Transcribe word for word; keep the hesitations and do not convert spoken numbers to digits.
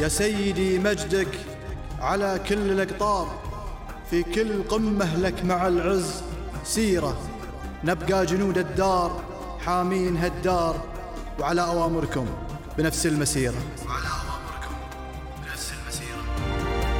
يا سيدي مجدك على كل الأقطار، في كل قمة لك مع العز سيرة. نبقى جنود الدار حامين هالدار، وعلى أوامركم بنفس المسيرة.